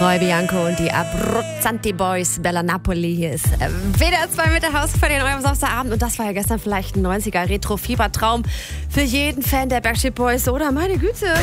Roy Bianco und die Abruzzanti Boys, Bella Napoli. Hier ist WDR 2 mit der Hausparty in eurem Samstagabend. Und das war ja gestern vielleicht ein 90er Retro-Fiebertraum für jeden Fan der Backstreet Boys, oder? Meine Güte.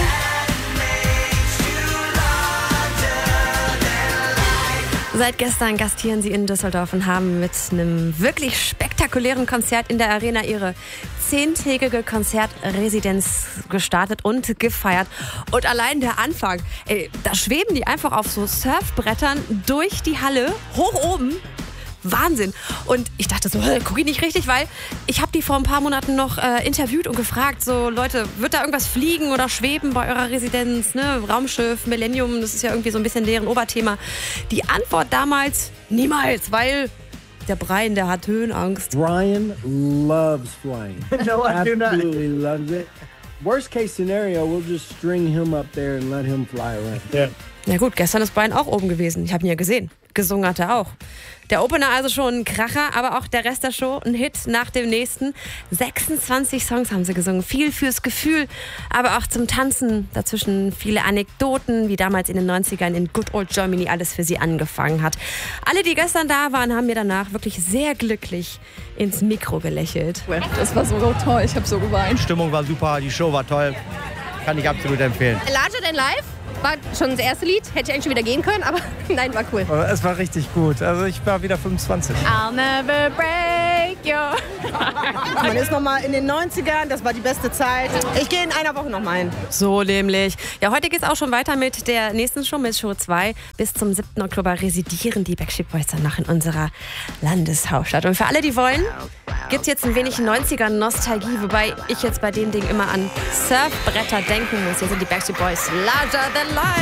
Seit gestern gastieren sie in Düsseldorf und haben mit einem wirklich spektakulären Konzert in der Arena ihre 10-tägige Konzertresidenz gestartet und gefeiert. Und allein der Anfang, da schweben die einfach auf so Surfbrettern durch die Halle, hoch oben. Wahnsinn. Und ich dachte so, gucke ich nicht richtig, weil ich habe die vor ein paar Monaten noch interviewt und gefragt, so Leute, wird da irgendwas fliegen oder schweben bei eurer Residenz, ne? Raumschiff, Millennium, das ist ja irgendwie so ein bisschen deren Oberthema. Die Antwort damals, niemals, weil der Brian, der hat Höhenangst. Brian loves flying. No, I do not. Absolutely loves it. Worst case scenario, we'll just string him up there and let him fly around. Yeah. Na gut, gestern ist Brian auch oben gewesen. Ich habe ihn ja gesehen. Gesungen hat er auch. Der Opener also schon ein Kracher, aber auch der Rest der Show ein Hit nach dem nächsten. 26 Songs haben sie gesungen. Viel fürs Gefühl, aber auch zum Tanzen. Dazwischen viele Anekdoten, wie damals in den 90ern in Good Old Germany alles für sie angefangen hat. Alle, die gestern da waren, haben mir danach wirklich sehr glücklich ins Mikro gelächelt. Das war so toll, ich habe so geweint. Die Stimmung war super, die Show war toll. Kann ich absolut empfehlen. Larger Than Life war schon das erste Lied. Hätte ich eigentlich schon wieder gehen können, aber nein, war cool. Es war richtig gut. Also ich war wieder 25. I'll never break your... Man ist nochmal in den 90ern, das war die beste Zeit. Ich gehe in einer Woche nochmal hin. So nämlich. Ja, heute geht es auch schon weiter mit der nächsten Show, mit Show 2. Bis zum 7. Oktober residieren die Backstreet Boys dann noch in unserer Landeshauptstadt. Und für alle, die wollen, gibt es jetzt ein wenig 90er-Nostalgie, wobei ich jetzt bei dem Ding immer an Surfbretter denken muss. Hier sind die Backstreet Boys, Larger Than Life.